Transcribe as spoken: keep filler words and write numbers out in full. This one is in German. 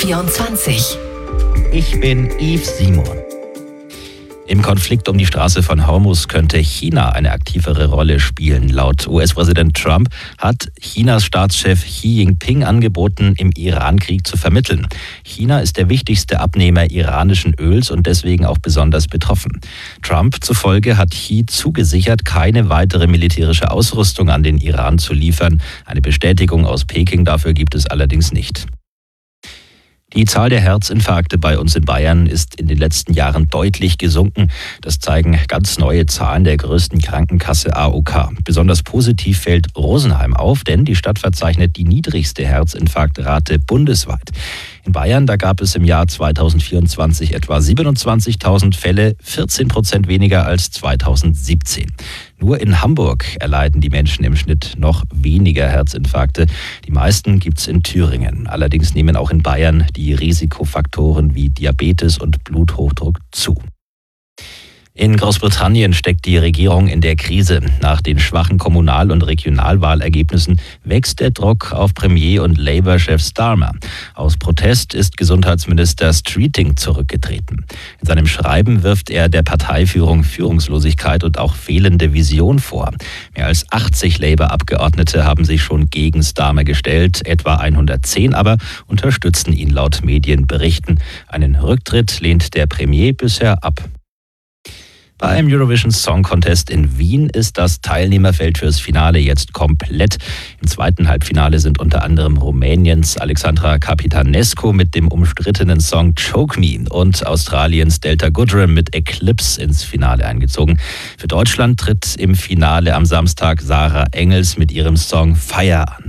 vierundzwanzig. Ich bin Yves Simon. Im Konflikt um die Straße von Hormuz könnte China eine aktivere Rolle spielen. Laut U S-Präsident Trump hat Chinas Staatschef Xi Jinping angeboten, im Iran-Krieg zu vermitteln. China ist der wichtigste Abnehmer iranischen Öls und deswegen auch besonders betroffen. Trump zufolge hat Xi zugesichert, keine weitere militärische Ausrüstung an den Iran zu liefern. Eine Bestätigung aus Peking dafür gibt es allerdings nicht. Die Zahl der Herzinfarkte bei uns in Bayern ist in den letzten Jahren deutlich gesunken. Das zeigen ganz neue Zahlen der größten Krankenkasse A O K. Besonders positiv fällt Rosenheim auf, denn die Stadt verzeichnet die niedrigste Herzinfarktrate bundesweit. In Bayern, da gab es im Jahr zweitausendvierundzwanzig etwa siebenundzwanzigtausend Fälle, vierzehn Prozent weniger als zweitausendsiebzehn. Nur in Hamburg erleiden die Menschen im Schnitt noch weniger Herzinfarkte. Die meisten gibt's in Thüringen. Allerdings nehmen auch in Bayern die Risikofaktoren wie Diabetes und Bluthochdruck zu. In Großbritannien steckt die Regierung in der Krise. Nach den schwachen Kommunal- und Regionalwahlergebnissen wächst der Druck auf Premier- und Labour-Chef Starmer. Aus Protest ist Gesundheitsminister Streeting zurückgetreten. In seinem Schreiben wirft er der Parteiführung Führungslosigkeit und auch fehlende Vision vor. Mehr als achtzig Labour-Abgeordnete haben sich schon gegen Starmer gestellt, etwa hundertzehn aber unterstützen ihn laut Medienberichten. Einen Rücktritt lehnt der Premier bisher ab. Beim Eurovision Song Contest in Wien ist das Teilnehmerfeld fürs Finale jetzt komplett. Im zweiten Halbfinale sind unter anderem Rumäniens Alexandra Capitanescu mit dem umstrittenen Song Choke Me und Australiens Delta Goodrem mit Eclipse ins Finale eingezogen. Für Deutschland tritt im Finale am Samstag Sarah Engels mit ihrem Song Fire an.